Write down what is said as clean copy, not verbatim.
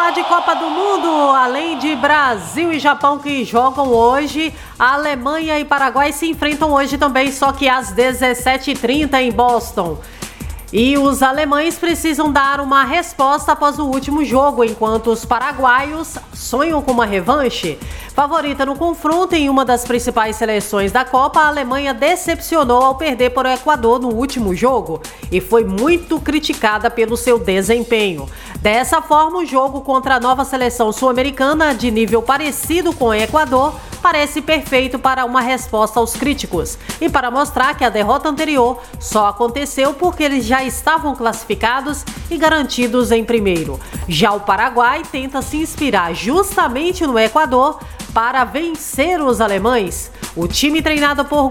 falar de Copa do Mundo, além de Brasil e Japão que jogam hoje, a Alemanha e Paraguai se enfrentam hoje também, só que às 17h30 em Boston. E os alemães precisam dar uma resposta após o último jogo, enquanto os paraguaios sonham com uma revanche. Favorita no confronto em uma das principais seleções da Copa, a Alemanha decepcionou ao perder para o Equador no último jogo e foi muito criticada pelo seu desempenho. Dessa forma, o jogo contra a nova seleção sul-americana, de nível parecido com o Equador, parece perfeito para uma resposta aos críticos e para mostrar que a derrota anterior só aconteceu porque eles já estavam classificados e garantidos em primeiro. Já o Paraguai tenta se inspirar justamente no Equador para vencer os alemães. O time treinado por